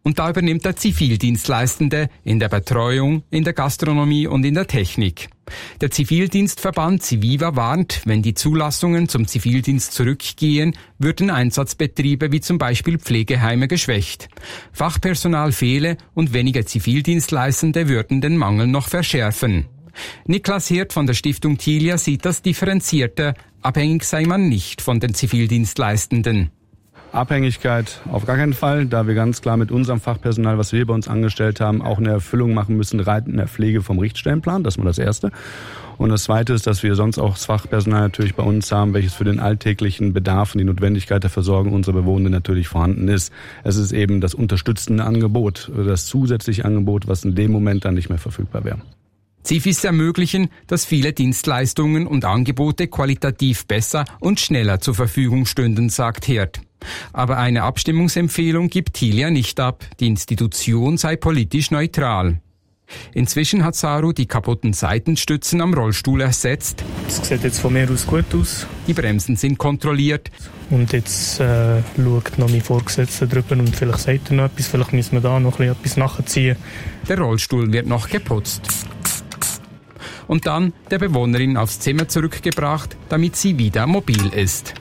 Und da übernimmt der Zivildienstleistende in der Betreuung, in der Gastronomie und in der Technik. Der Zivildienstverband Civiva warnt, wenn die Zulassungen zum Zivildienst zurückgehen, würden Einsatzbetriebe wie zum Beispiel Pflegeheime geschwächt. Fachpersonal fehle und weniger Zivildienstleistende würden den Mangel noch verschärfen. Niklas Hirt von der Stiftung Tilia sieht das differenzierter. Abhängig sei man nicht von den Zivildienstleistenden. Abhängigkeit auf gar keinen Fall, da wir ganz klar mit unserem Fachpersonal, was wir bei uns angestellt haben, auch eine Erfüllung machen müssen, rein in der Pflege vom Richtstellenplan. Das ist mal das Erste. Und das Zweite ist, dass wir sonst auch das Fachpersonal natürlich bei uns haben, welches für den alltäglichen Bedarf und die Notwendigkeit der Versorgung unserer Bewohner natürlich vorhanden ist. Es ist eben das unterstützende Angebot, das zusätzliche Angebot, was in dem Moment dann nicht mehr verfügbar wäre. Ziel ist ermöglichen, dass viele Dienstleistungen und Angebote qualitativ besser und schneller zur Verfügung stünden, sagt Hirt. Aber eine Abstimmungsempfehlung gibt Tilia nicht ab. Die Institution sei politisch neutral. Inzwischen hat Saru die kaputten Seitenstützen am Rollstuhl ersetzt. Das sieht jetzt von mir aus gut aus. Die Bremsen sind kontrolliert. Und jetzt schaut noch mein Vorgesetzter drüber und vielleicht sagt er noch etwas. Vielleicht müssen wir da noch etwas nachziehen. Der Rollstuhl wird noch geputzt. Und dann der Bewohnerin aufs Zimmer zurückgebracht, damit sie wieder mobil ist.